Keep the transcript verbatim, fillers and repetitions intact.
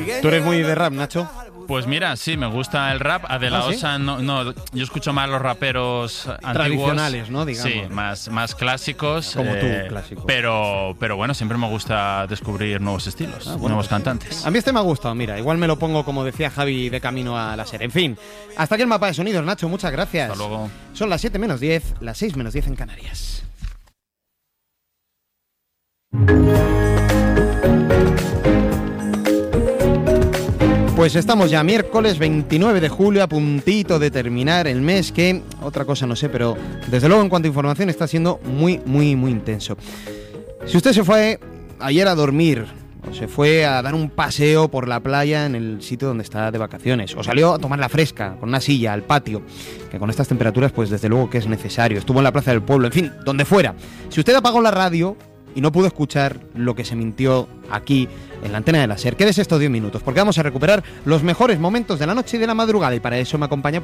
¿Tú eres muy de rap, Nacho? Pues mira, sí, me gusta el rap. A De La ¿Ah, sí? Osa, no, no, yo escucho más los raperos antiguos. Tradicionales, ¿no? Digamos. Sí, más, más clásicos. Como tú, eh, clásico. Pero, pero bueno, siempre me gusta descubrir nuevos estilos, Ah, bueno, nuevos pues, cantantes. A mí este me ha gustado, mira, igual me lo pongo, como decía Javi, de camino a la serie. En fin, hasta aquí el mapa de sonidos, Nacho, muchas gracias. Hasta luego. Son las siete menos diez, las seis menos diez en Canarias. Pues estamos ya miércoles veintinueve de julio, a puntito de terminar el mes que, otra cosa no sé, pero desde luego en cuanto a información está siendo muy, muy, muy intenso. Si usted se fue ayer a dormir, o se fue a dar un paseo por la playa en el sitio donde está de vacaciones, o salió a tomar la fresca con una silla al patio, que con estas temperaturas pues desde luego que es necesario, estuvo en la plaza del pueblo, en fin, donde fuera. Si usted apagó la radio y no pudo escuchar lo que se mintió aquí en la antena de la SER, quédese estos diez minutos, porque vamos a recuperar los mejores momentos de la noche y de la madrugada, y para eso me acompaña